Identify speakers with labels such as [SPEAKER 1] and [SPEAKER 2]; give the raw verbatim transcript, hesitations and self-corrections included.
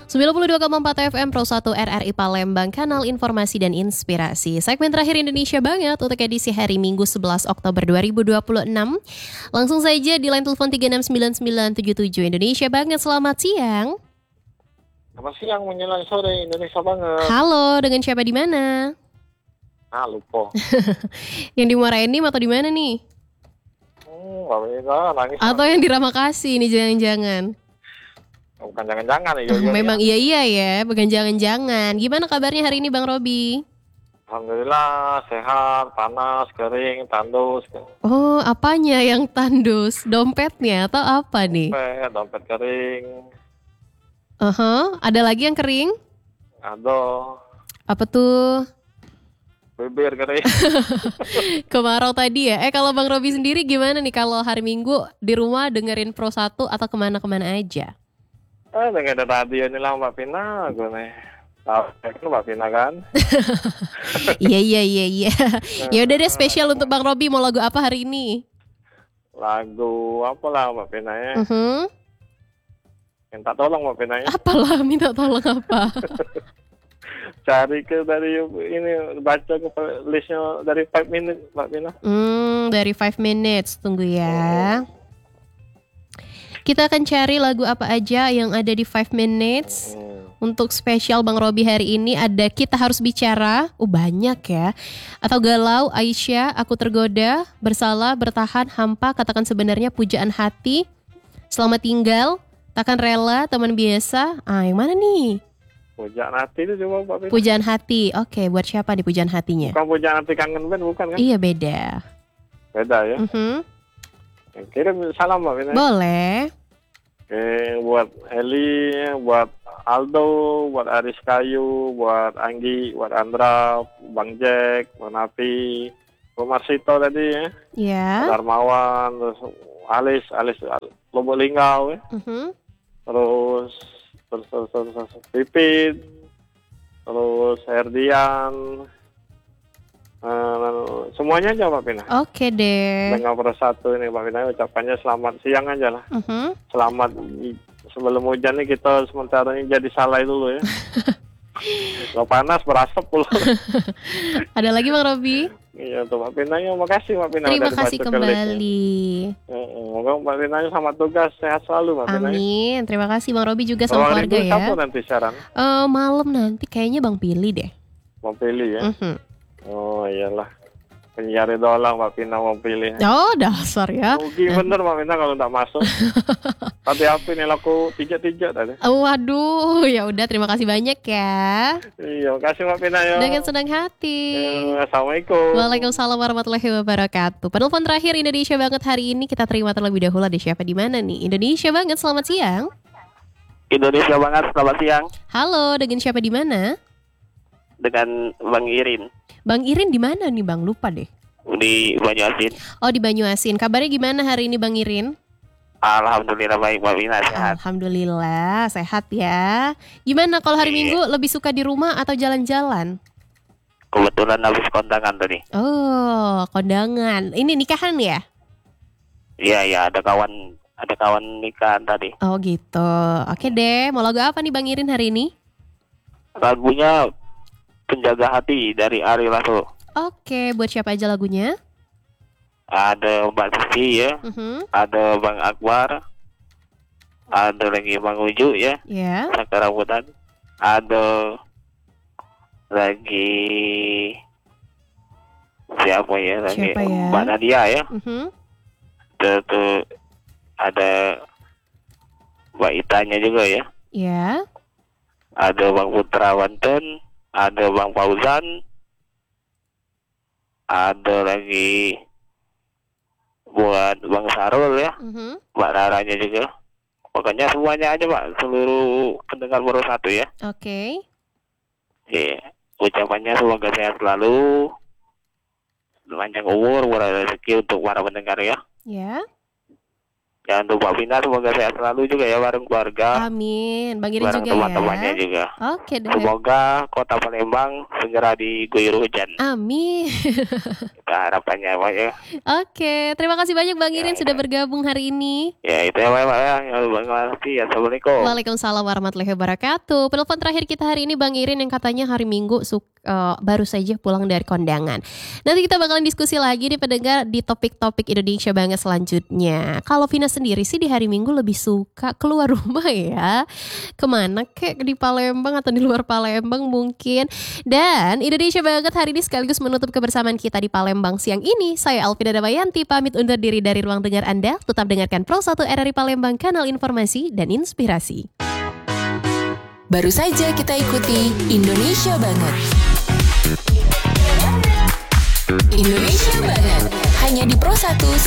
[SPEAKER 1] sembilan puluh dua koma empat F M Pro satu R R I Palembang, kanal informasi dan inspirasi. Segmen terakhir Indonesia Banget untuk edisi hari Minggu sebelas Oktober dua ribu dua puluh enam. Langsung saja di line telepon tiga enam sembilan sembilan tujuh tujuh. Indonesia Banget, selamat siang.
[SPEAKER 2] Selamat siang menjelang sore Indonesia Banget.
[SPEAKER 1] Halo, dengan siapa di mana?
[SPEAKER 2] Ah, lupa.
[SPEAKER 1] Yang di Muara Enim atau di mana nih?
[SPEAKER 2] Hmm, gak bisa, nangis.
[SPEAKER 1] Atau yang di Ramakasih nih, jangan-jangan.
[SPEAKER 2] Bukan jangan-jangan ya.
[SPEAKER 1] Oh, memang iya iya ya, bukan jangan-jangan. Gimana kabarnya hari ini Bang Robi?
[SPEAKER 2] Alhamdulillah, sehat, panas, kering, tandus.
[SPEAKER 1] Oh, apanya yang tandus? Dompetnya atau apa nih?
[SPEAKER 2] Dompet, dompet kering.
[SPEAKER 1] Aha, ada lagi yang kering?
[SPEAKER 2] Aduh,
[SPEAKER 1] Apa tuh?
[SPEAKER 2] bibir kering.
[SPEAKER 1] Kemarau tadi ya. Eh kalau Bang Robi sendiri gimana nih kalau hari Minggu di rumah dengerin Pro satu atau kemana-kemana aja?
[SPEAKER 2] Eh, dengerin radio ini lah Mbak Pina, gue nih. Tahu kan Mbak Pina kan?
[SPEAKER 1] Iya iya iya iya. Ya udah deh, spesial untuk Bang Robi, mau lagu apa hari ini?
[SPEAKER 2] Lagu apa lah Mbak Pina ya?
[SPEAKER 1] Uh-huh.
[SPEAKER 2] Minta tolong Mbak Pina ya.
[SPEAKER 1] Apalah, minta tolong apa?
[SPEAKER 2] Cari ke dari ini, baca ke listnya dari five minutes Mbak Pina.
[SPEAKER 1] Hmm, dari five minutes, tunggu ya. Kita akan cari lagu apa aja yang ada di five minutes. Untuk spesial Bang Robi hari ini ada Kita Harus Bicara. Oh banyak ya. Atau Galau, Aisyah, Aku Tergoda, Bersalah, Bertahan, Hampa, Katakan Sebenarnya, Pujaan Hati, Selamat Tinggal, Takkan Rela, Teman Biasa. Ah, yang mana nih?
[SPEAKER 2] Pujaan hati itu coba Mbak Pina.
[SPEAKER 1] Pujaan Hati. Oke, buat siapa nih pujaan hatinya?
[SPEAKER 2] Bukan pujaan hati kangen band, bukan kan?
[SPEAKER 1] Iya, beda.
[SPEAKER 2] Beda ya.
[SPEAKER 1] Mhm.
[SPEAKER 2] Kirim salam Mbak Pina.
[SPEAKER 1] Boleh.
[SPEAKER 2] Oke, buat Eli, buat Aldo, buat Aris Kayu, buat Anggi, buat Andra, Bang Jack, Bang Napi, Bu Marsito tadi ya,
[SPEAKER 1] Ya.
[SPEAKER 2] Darmawan, terus Alis, Alis Lobo Linggau ya,
[SPEAKER 1] Mhm.
[SPEAKER 2] terus terus terus terus, terus Pipit, terus Herdian, eh, semuanya aja Mbak Pina.
[SPEAKER 1] Oke deh.
[SPEAKER 2] Dengan persatu ini Mbak Pina, ucapannya selamat siang aja lah.
[SPEAKER 1] Mhm.
[SPEAKER 2] Selamat sebelum hujan nih kita sementara ini jadi salai dulu ya. Kalau panas berasap pula.
[SPEAKER 1] Ada lagi Bang Robi?
[SPEAKER 2] Iya tuh Mbak Pina, ya, makasih Mbak Pina.
[SPEAKER 1] Terima
[SPEAKER 2] udah
[SPEAKER 1] kasih
[SPEAKER 2] dibaca ke listnya.
[SPEAKER 1] kembali.
[SPEAKER 2] Semoga Mbak Pina sama tugas sehat selalu Mbak Pina.
[SPEAKER 1] Amin. Terima kasih Bang Robi juga sama
[SPEAKER 2] Ruang
[SPEAKER 1] keluarga
[SPEAKER 2] Rindu
[SPEAKER 1] ya.
[SPEAKER 2] kapan nanti siaran?
[SPEAKER 1] Eh, malam nanti kayaknya Bang pilih deh.
[SPEAKER 2] Mau pilih ya?
[SPEAKER 1] Mhm.
[SPEAKER 2] Oh iyalah. Penyiar doang Mbak Pina mau pilih.
[SPEAKER 1] Oh dasar ya.
[SPEAKER 2] Rugi bener Mbak Pina kalau nggak masuk. Tadi apa ini laku tiga-tiga tadi.
[SPEAKER 1] Oh, waduh, ya udah terima kasih banyak ya.
[SPEAKER 2] Iya, makasih Mbak Pina ya.
[SPEAKER 1] Dengan senang hati.
[SPEAKER 2] Eh, Assalamualaikum.
[SPEAKER 1] Waalaikumsalam warahmatullahi wabarakatuh. Penelpon terakhir Indonesia Banget hari ini kita terima terlebih dahulu. Ada siapa di mana nih? Indonesia Banget, selamat siang.
[SPEAKER 3] Indonesia Banget, selamat siang.
[SPEAKER 1] Halo, dengan siapa di mana?
[SPEAKER 3] Dengan Bang Irin
[SPEAKER 1] Bang Irin di mana nih Bang? Lupa deh.
[SPEAKER 3] di Banyuasin.
[SPEAKER 1] Oh, di Banyuasin. Kabarnya gimana hari ini Bang Irin?
[SPEAKER 3] Alhamdulillah baik, Mbak Pina sehat.
[SPEAKER 1] Alhamdulillah sehat ya. Gimana kalau hari
[SPEAKER 3] Iya.
[SPEAKER 1] Minggu lebih suka di rumah atau jalan-jalan?
[SPEAKER 3] Kebetulan habis kondangan tadi.
[SPEAKER 1] Oh, kondangan. Ini nikahan ya?
[SPEAKER 3] Iya, iya, ada kawan ada kawan nikahan tadi.
[SPEAKER 1] Oh gitu. Oke deh. Mau lagu apa nih Bang Irin hari ini?
[SPEAKER 3] Lagunya Penjaga Hati dari Ari Lasso.
[SPEAKER 1] Oke, buat siapa aja lagunya?
[SPEAKER 3] Ada Mbak Sisi ya,
[SPEAKER 1] Mhm.
[SPEAKER 3] ada Bang Akbar, ada lagi Bang Uju ya,
[SPEAKER 1] Ya.
[SPEAKER 3] Saka Rambutan, ada lagi siapa ya lagi
[SPEAKER 1] Siapa ya?
[SPEAKER 3] Mbak Nadia ya,
[SPEAKER 1] Mhm.
[SPEAKER 3] terus tuh ada Mbak Itanya juga ya,
[SPEAKER 1] Ya.
[SPEAKER 3] ada Bang Putra Wanten, ada Bang Fauzan, ada lagi buat Bang Sarul ya,
[SPEAKER 1] Mhm.
[SPEAKER 3] Mbak Naranya juga. Pokoknya semuanya aja Pak, seluruh pendengar Pro satu ya.
[SPEAKER 1] Oke.
[SPEAKER 3] Iya, ucapannya semoga sehat selalu, panjang umur, murah rezeki untuk para pendengar ya.
[SPEAKER 1] Ya.
[SPEAKER 3] Ya untuk Pak Vina semoga sehat selalu juga ya bareng keluarga.
[SPEAKER 1] Amin. Bang Irin
[SPEAKER 3] Bareng
[SPEAKER 1] juga
[SPEAKER 3] teman-temannya
[SPEAKER 1] ya.
[SPEAKER 3] juga.
[SPEAKER 1] Oke deh.
[SPEAKER 3] Semoga kota Palembang segera diguyur hujan.
[SPEAKER 1] Amin.
[SPEAKER 3] Kita harapannya Pak ya.
[SPEAKER 1] Oke, terima kasih banyak Bang Irin
[SPEAKER 3] Ya,
[SPEAKER 1] sudah
[SPEAKER 3] ya.
[SPEAKER 1] bergabung hari ini.
[SPEAKER 3] Ya itu ya Pak ya. Ya terima kasih. Assalamualaikum.
[SPEAKER 1] Waalaikumsalam warahmatullahi wabarakatuh. Penelpon terakhir kita hari ini Bang Irin yang katanya hari Minggu su- uh, baru saja pulang dari kondangan. Nanti kita bakalan diskusi lagi nih pendengar di topik-topik Indonesia banget selanjutnya. Kalau Vina sendiri sih di hari Minggu lebih suka keluar rumah ya. Kemana kek, di Palembang atau di luar Palembang mungkin. Dan Indonesia banget hari ini sekaligus menutup kebersamaan kita di Palembang siang ini. Saya Alvina Damayanti pamit undur diri dari ruang dengar Anda. Tetap dengarkan Pro satu R R I Palembang, kanal informasi dan inspirasi.
[SPEAKER 4] Baru saja kita ikuti Indonesia Banget. Indonesia Banget hanya di Pro satu